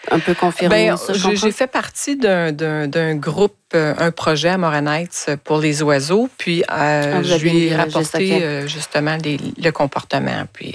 un peu confirmer ça? J'ai fait partie d'un groupe, un projet à Morin Heights pour les oiseaux, puis je lui ai rapporté justement le comportement. Puis